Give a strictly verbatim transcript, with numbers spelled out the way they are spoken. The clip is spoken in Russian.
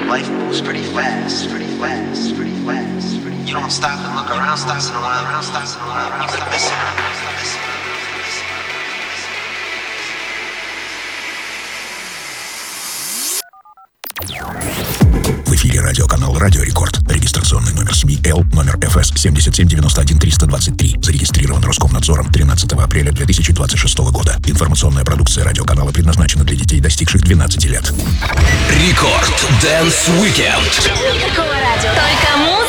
Life moves pretty fast, pretty fast, pretty fast, pretty fast. You don't stop and look around, stop and around, around, stop and around. You gotta listen, listen. В эфире радиоканал «Радио Рекорд». Регистрационный номер СМИ Л, номер эф эс семь семь девять один три два три. Зарегистрирован Роскомнадзором тринадцатого апреля две тысячи двадцать шестого года. Информационная продукция радиоканала предназначена для детей, достигших двенадцати лет. Рекорд Дэнс Уикенд. Никакого радио, только музыка.